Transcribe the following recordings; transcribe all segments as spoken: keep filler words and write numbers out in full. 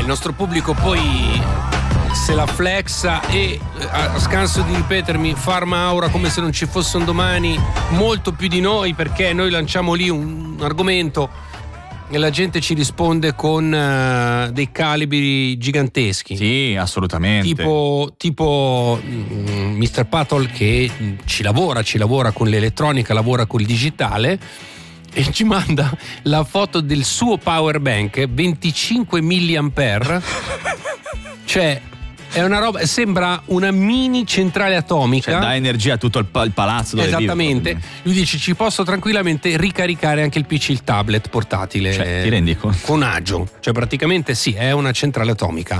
nostro pubblico poi se la flexa e a scanso di ripetermi Pharma Aura come se non ci fosse un domani, molto più di noi, perché noi lanciamo lì un argomento e la gente ci risponde con uh, dei calibri giganteschi. Sì, assolutamente. Tipo, tipo mm, mister Patol che ci lavora, ci lavora con l'elettronica, lavora col digitale e ci manda la foto del suo power bank venticinque milliampere. Cioè è una roba, sembra una mini centrale atomica. Cioè, dà energia a tutto il, pa- il palazzo dove esattamente vivo. Lui dice ci posso tranquillamente ricaricare anche il P C, il tablet portatile, cioè, ti rendi conto? Con agio, cioè praticamente sì, è una centrale atomica.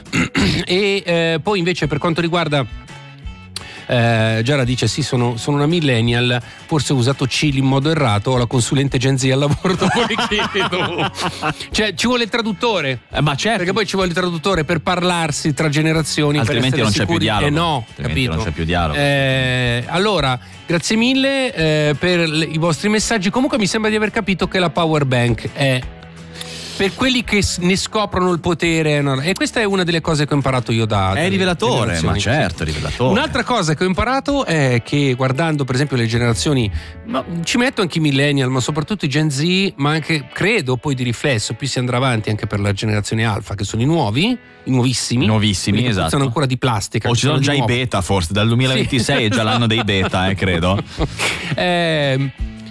E eh, poi invece per quanto riguarda Eh, Giara dice sì, sono, sono una millennial, forse ho usato Chili in modo errato, ho la consulente Gen Z al lavoro, dopo le chiedo. Cioè ci vuole il traduttore, eh, ma certo, perché poi ci vuole il traduttore per parlarsi tra generazioni, altrimenti per non c'è più dialogo. Eh no, altrimenti capito? non c'è più dialogo. Eh, allora grazie mille eh, per le, i vostri messaggi. Comunque mi sembra di aver capito che la power bank è per quelli che ne scoprono il potere, no? E questa è una delle cose che ho imparato io da è rivelatore, ma certo, rivelatore. Un'altra cosa che ho imparato è che guardando per esempio le generazioni, ma ci metto anche i millennial, ma soprattutto i Gen Z, ma anche credo poi di riflesso più si andrà avanti anche per la generazione alfa, che sono i nuovi, i nuovissimi, nuovissimi, esatto, sono ancora di plastica, o ci sono già i beta, forse dal duemilaventisei sì. È già l'anno dei beta, eh, credo. eh,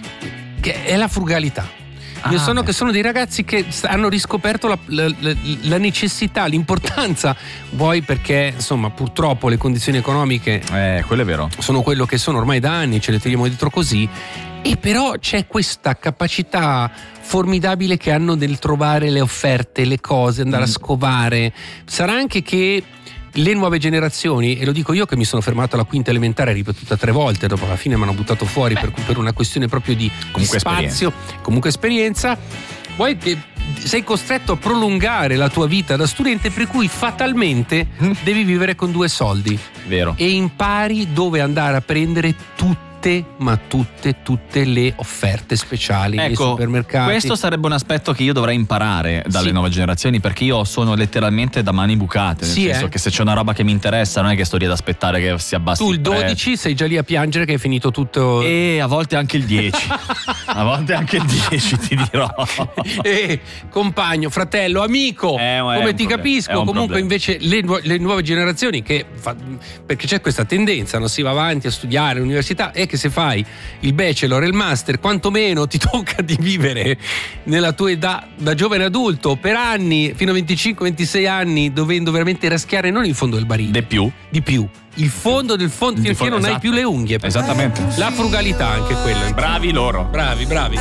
che è la frugalità. Io ah, sono beh. che sono dei ragazzi che hanno riscoperto la, la, la necessità, l'importanza, vuoi perché insomma purtroppo le condizioni economiche eh, quello è vero, sono quello che sono ormai da anni, ce le tiriamo dietro così, e però c'è questa capacità formidabile che hanno nel trovare le offerte, le cose, andare mm. a scovare. Sarà anche che le nuove generazioni, e lo dico io che mi sono fermato alla quinta elementare ripetuta tre volte, dopo alla fine mi hanno buttato fuori per, per una questione proprio di, di spazio, esperienza. Comunque esperienza, vuoi che sei costretto a prolungare la tua vita da studente, per cui fatalmente mm. devi vivere con due soldi. Vero. E impari dove andare a prendere tutte, ma tutte, tutte le offerte speciali nei ecco, supermercati. Questo sarebbe un aspetto che io dovrei imparare dalle sì. nuove generazioni, perché io sono letteralmente da mani bucate, nel sì, senso eh. che se c'è una roba che mi interessa non è che sto lì ad aspettare che si abbassi tu il dodici sei già lì a piangere che hai finito tutto, e a volte anche il dieci a volte anche il dieci ti dirò. E compagno, fratello, amico, eh, come ti problem- capisco. Comunque problema. Invece le, nu- le nuove generazioni che fa- perché c'è questa tendenza, non si va avanti a studiare all'università, e che se fai il bachelor e il master quantomeno ti tocca di vivere nella tua età da giovane adulto per anni, fino a venticinque ventisei anni, dovendo veramente raschiare non il fondo del barile, di più di più il fondo del fondo, finché non esatto. hai più le unghie. Esattamente. La frugalità, anche quella. Bravi loro. Bravi, bravi.